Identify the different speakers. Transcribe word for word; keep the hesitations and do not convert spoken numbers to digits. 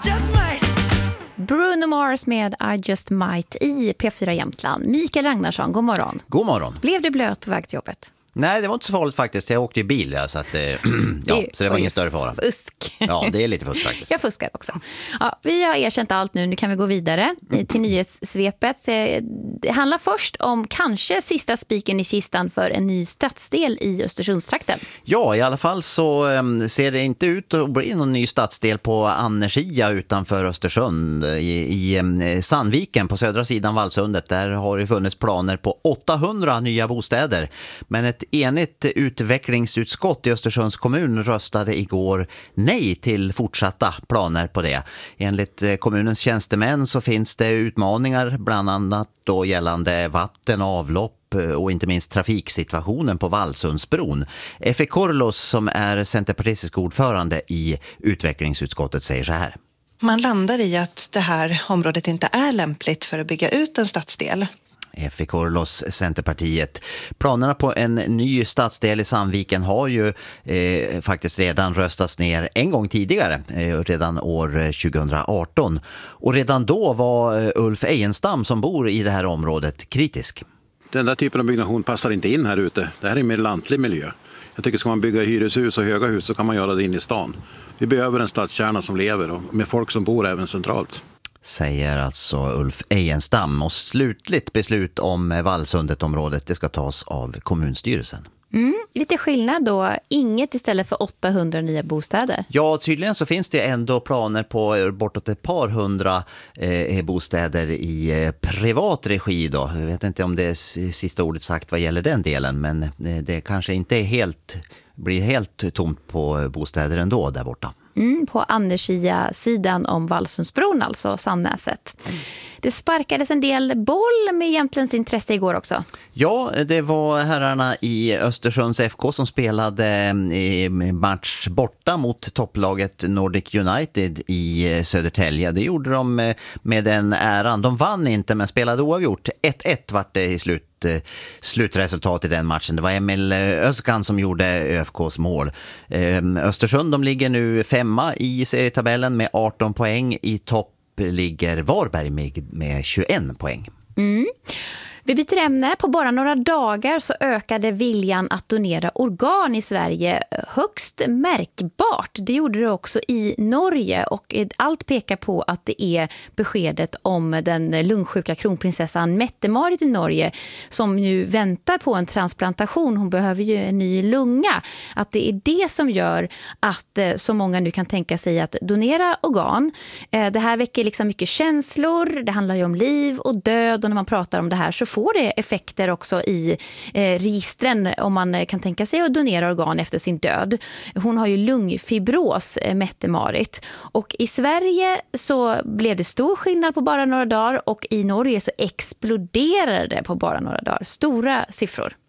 Speaker 1: just might.
Speaker 2: Bruno Mars med I Just Might i P fyra Jämtland. Mikael Ragnarsson, god morgon.
Speaker 3: God morgon.
Speaker 2: Blev du blöt på väg till jobbet?
Speaker 3: Nej, det var inte så farligt faktiskt. Jag åkte i bil, ja, så, att, eh, ja,
Speaker 2: det,
Speaker 3: så det var ingen större fara.
Speaker 2: Fusk.
Speaker 3: Ja, det är lite fusk faktiskt.
Speaker 2: Jag fuskar också. Ja, vi har erkänt allt nu, nu kan vi gå vidare till nyhetssvepet. Det handlar först om kanske sista spiken i kistan för en ny stadsdel i Östersundstrakten.
Speaker 3: Ja, i alla fall så um, ser det inte ut att bli någon ny stadsdel på Annersia utanför Östersund. I, i um, Sandviken på södra sidan Vallsundet, där har det funnits planer på åttahundra nya bostäder. Men ett enigt utvecklingsutskott i Östersunds kommun röstade igår nej till fortsatta planer på det. Enligt kommunens tjänstemän så finns det utmaningar bland annat då gällande vatten, avlopp och inte minst trafiksituationen på Vallsundsbron. Effe Korlos som är centerpartistisk ordförande i utvecklingsutskottet säger så här.
Speaker 4: Man landar i att det här området inte är lämpligt för att bygga ut en stadsdel.
Speaker 3: Effe Korlos, Centerpartiet. Planerna på en ny stadsdel i Sandviken har ju eh, faktiskt redan röstats ner en gång tidigare, eh, redan år tjugohundraarton. Och redan då var eh, Ulf Ejenstam som bor i det här området kritisk.
Speaker 5: Den där typen av byggnation passar inte in här ute. Det här är en mer lantlig miljö. Jag tycker ska man bygga hyreshus och höga hus så kan man göra det in i stan. Vi behöver en stadskärna som lever och med folk som bor även centralt.
Speaker 3: Säger alltså Ulf Ejenstam, och slutligt beslut om Vallsundet-området det ska tas av kommunstyrelsen.
Speaker 2: Mm, lite skillnad då, inget istället för åttahundra nya bostäder.
Speaker 3: Ja, tydligen så finns det ändå planer på bortåt ett par hundra eh, bostäder i eh, privat regi då. Jag vet inte om det är sista ordet sagt vad gäller den delen, men eh, det kanske inte är helt, blir helt tomt på bostäder ändå där borta.
Speaker 2: Mm, på Andersia-sidan om Vallsundsbron, alltså Sandnäset. Det sparkades en del boll med Jämtlands intresse igår också.
Speaker 3: Ja, det var herrarna i Östersunds F K som spelade match borta mot topplaget Nordic United i Södertälje. Det gjorde de med den äran. De vann inte men spelade oavgjort. ett ett vart det i slut. Slutresultat i den matchen. Det var Emil Özkan som gjorde ÖFKs mål. Östersund de ligger nu femma i serietabellen med arton poäng. I topp ligger Varberg med, med tjugoen poäng. Mm.
Speaker 2: Vi byter ämne. På bara några dagar så ökade viljan att donera organ i Sverige högst märkbart. Det gjorde det också i Norge, och allt pekar på att det är beskedet om den lungsjuka kronprinsessan Mette-Marit i Norge som nu väntar på en transplantation. Hon behöver ju en ny lunga. Att det är det som gör att så många nu kan tänka sig att donera organ. Det här väcker liksom mycket känslor. Det handlar ju om liv och död, och när man pratar om det här så får det effekter också i eh, registren om man kan tänka sig att donera organ efter sin död. Hon har ju lungfibros, eh, Mette-Marit. Och i Sverige så blev det stor skillnad på bara några dagar, och i Norge så exploderade det på bara några dagar. Stora siffror.